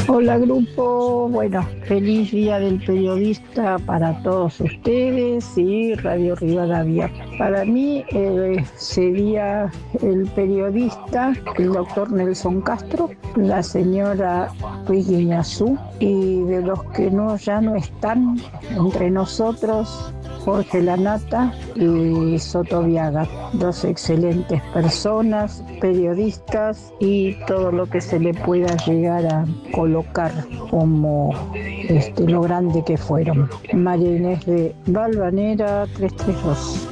Hola grupo, bueno, feliz día del periodista para todos ustedes y Radio Rivadavia. Para mí sería el periodista, el doctor Nelson Castro, la señora Ruiz Guiñazú y de los que no ya no están entre nosotros, Jorge Lanata y Soto Viaga, dos excelentes personas, periodistas y todo lo que se le pueda llegar a colocar como lo grande que fueron. María Inés de Valvanera 332.